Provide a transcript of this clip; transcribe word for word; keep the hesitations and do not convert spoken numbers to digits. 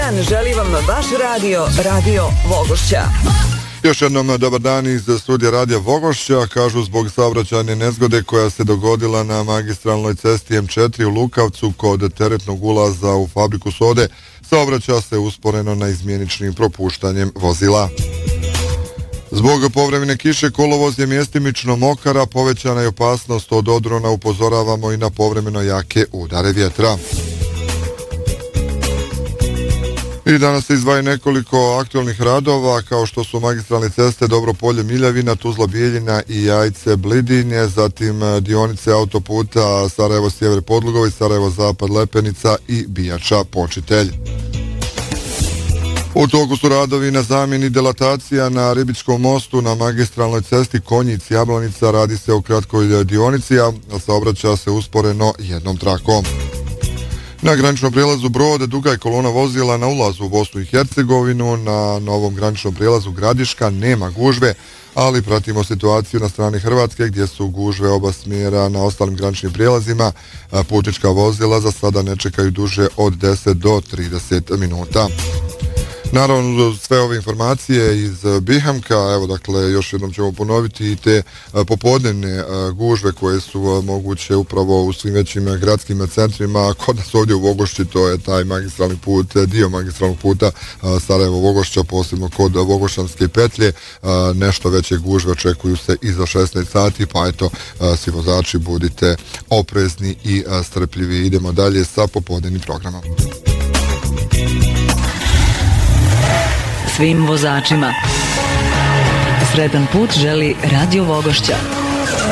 dan želi vam vaš radio, Radio Vogošća. Još jednom dobar dan iz studija Radija Vogošća. Kažu zbog saobraćajne nezgode koja se dogodila na magistralnoj cesti M četiri u Lukavcu kod teretnog ulaza u fabriku sode, saobraća se usporeno na izmjeničnim propuštanjem vozila. Zbog povremene kiše kolovoz je mjestimično mokar, povećana je opasnost od odrona, upozoravamo i na povremeno jake udare vjetra. I danas se izdvaja nekoliko aktualnih radova, kao što su magistralne ceste Dobropolje Miljavina, Tuzla Bijeljina i Jajce Blidinje, zatim dionice autoputa Sarajevo Sjever Podlugovi, Sarajevo Zapad Lepenica i Bijača Počitelj. U toku su radovi na zamjeni delatacija na Ribičkom mostu na magistralnoj cesti Konjic-Jablanica. Radi se o kratkoj dionici, a saobraća se usporeno jednom trakom. Na graničnom prijelazu Brod duga je kolona vozila na ulazu u Bosnu i Hercegovinu. Na novom graničnom prijelazu Gradiška nema gužve, ali pratimo situaciju na strani Hrvatske gdje su gužve oba smjera na ostalim graničnim prijelazima. Putnička vozila za sada ne čekaju duže od deset do trideset minuta. Naravno, sve ove informacije iz Bihamka, evo dakle, još jednom ćemo ponoviti i te popodnevne gužve koje su moguće upravo u svim većim gradskim centrima. Kod nas ovdje u Vogošći, to je taj magistralni put, dio magistralnog puta Sarajevo-Vogošća, posebno kod Vogošanske petlje. Nešto veće gužve očekuju se i za šesnaest sati, pa eto, svi vozači budite oprezni i strpljivi. Idemo dalje sa popodnevnim programom. Svim vozačima sretan put želi Radio Vogošća.